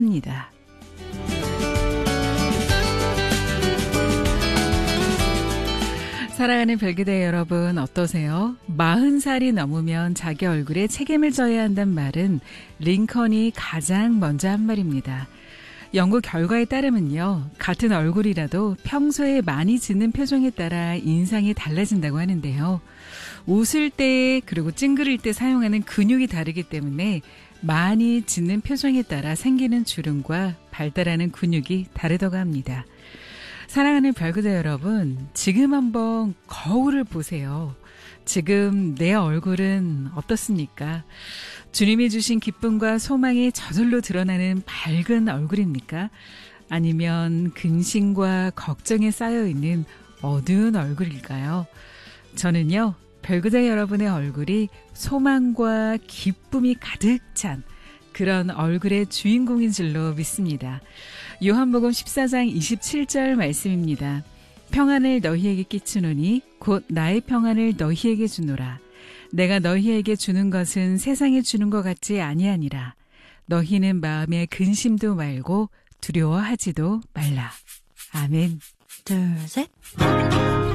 합니다. 사랑하는 별그대 여러분 어떠세요? 40살이 넘으면 자기 얼굴에 책임을 져야 한단 말은 링컨이 가장 먼저 한 말입니다. 연구 결과에 따르면요, 같은 얼굴이라도 평소에 많이 짓는 표정에 따라 인상이 달라진다고 하는데요. 웃을 때 그리고 찡그릴 때 사용하는 근육이 다르기 때문에 많이 짓는 표정에 따라 생기는 주름과 발달하는 근육이 다르다고 합니다. 사랑하는 별그대 여러분, 지금 한번 거울을 보세요. 지금 내 얼굴은 어떻습니까? 주님이 주신 기쁨과 소망이 저절로 드러나는 밝은 얼굴입니까? 아니면 근심과 걱정에 쌓여있는 어두운 얼굴일까요? 저는요, 별그대 여러분의 얼굴이 소망과 기쁨이 가득 찬 그런 얼굴의 주인공인 줄로 믿습니다. 요한복음 14장 27절 말씀입니다. 평안을 너희에게 끼치노니 곧 나의 평안을 너희에게 주노라. 내가 너희에게 주는 것은 세상에 주는 것 같지 아니하니라. 너희는 마음에 근심도 말고 두려워하지도 말라. 아멘. 둘, 셋.